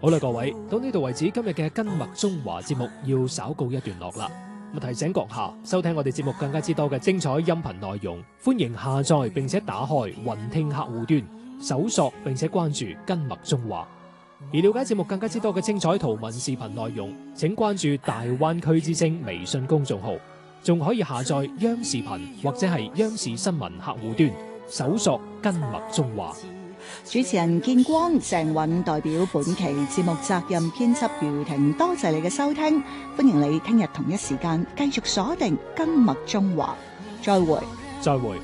好啦，各位，到呢度為止，今日嘅跟麥中華節目要稍告一段落啦。提醒閣下收聽我哋節目更加之多嘅精彩音頻內容，歡迎下載並且打開雲聽客戶端，搜索並且關注跟麥中華。而了解節目更加之多嘅精彩圖文視頻內容，請關注大灣區之聲微信公眾號，仲可以下載央視頻或者係央視新聞客戶端，搜索跟麥中華。 主持人建光、鄭韻代表本期節目責任編輯余婷，多謝你嘅收聽，歡迎你聽日同一時間繼續鎖定跟麥中華，再會。 再會。